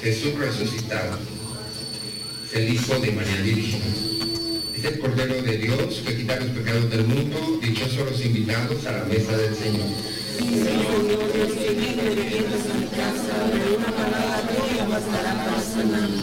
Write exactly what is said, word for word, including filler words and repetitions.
Jesús resucitado, es el Hijo de María Virgen, es el Cordero de Dios que quita los pecados del mundo. Dichosos los invitados a la mesa del Señor. Señor Dios, que vive de vientos a mi casa, de una palabra tuya bastará para sanar.